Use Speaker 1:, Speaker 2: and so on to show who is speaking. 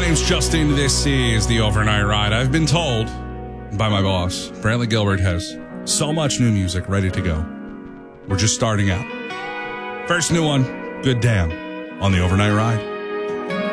Speaker 1: name's Justin. This is the Overnight Ride. I've been told by my boss, Brantley Gilbert, has so much new music ready to go. We're just starting out. First new one, Good Damn, on the Overnight Ride.